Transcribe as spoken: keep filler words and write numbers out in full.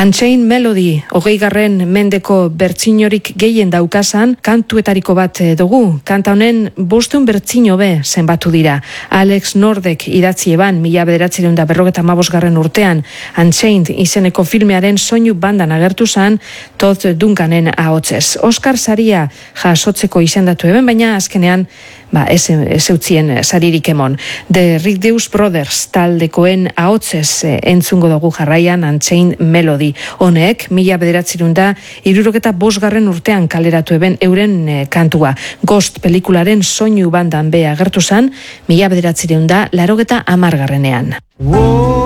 Unchained Melody, hogeigarren mendeko bertsinorik gehien daukasan, kantuetariko bat dugu. Kanta honen bostehun bertsino be zenbatu dira. Alex Nordek idatzi eban, mila bederatziehun eta berrogeta hamabosgarren urtean, Unchained izeneko filmearen soinu bandan agertu zan, Todd Duncanen ahotsez. Oscar saria jasotzeko izendatu eben, baina azkenean ba, ez, ez eutzien saririk emon. The Rick Deus Brothers taldekoen ahotsez entzungo dugu jarraian Unchained Melody. Honek, mila bederatziehun da, hirurogeta bosgarren urtean kaleratu eben euren e, kantua. Ghost pelikularen soinu bandan be agertu zan, mila bederatziehun da, larogeta hamargarrenean.